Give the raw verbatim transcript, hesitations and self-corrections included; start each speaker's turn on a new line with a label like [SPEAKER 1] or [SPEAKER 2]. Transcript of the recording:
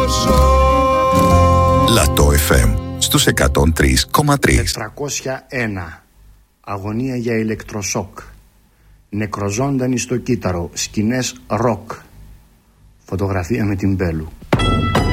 [SPEAKER 1] Λατό εφ εμ στους εκατόν τρία κόμμα τρία.
[SPEAKER 2] τετρακόσια ένα. Αγωνία για ηλεκτροσόκ. Νεκροζώντανοι στο κύτταρο. Σκηνές ροκ. Φωτογραφία με την Μπέλου.